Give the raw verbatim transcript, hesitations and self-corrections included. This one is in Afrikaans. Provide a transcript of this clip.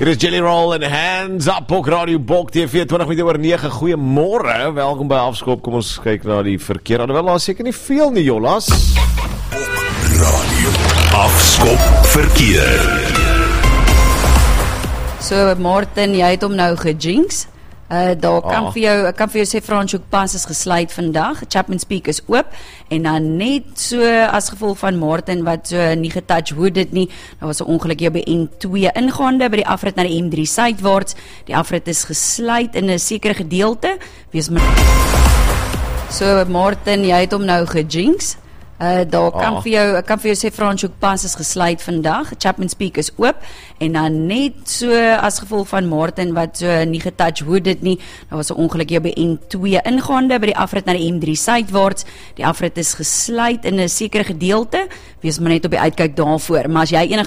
Hier is Jelly Roll en Hands Up op Radio Bok T V twintig minute oor nege. Goeiemôre, welkom by Afskop. Kom ons kyk na die verkeer. Alhoewel daar seker nie veel nie, Jolas. Radio Afskop verkeer. So Martin, jy het hom nou gejinx. Uh, daar kan Ah. vir jou, ek kan vir jou sê Franschhoek pas is gesluit vandag. Chapman's Peak is oop en dan net so as gevolg van Martin wat so nie getouch wood dit nie. Daar was 'n ongeluk hier by N twee ingaande by die afrit na die M drie suidwaarts. Die afrit is gesluit in 'n sekere gedeelte. Wees maar So Martin, jy het hom nou gejinx. Uh, daar kan Ah. vir jou, ek kan vir jou sê Franschhoek pas is gesluit vandag. Chapman's Peak is oop en dan net so as gevolg van Martin wat so nie getouch wood dit nie. Daar was 'n ongeluk hier by N twee ingaande by die afrit na die M drie suidwaarts. Die afrit is gesluit in 'n sekere gedeelte. Wees maar net op die uitkyk daarvoor. Maar as jy enige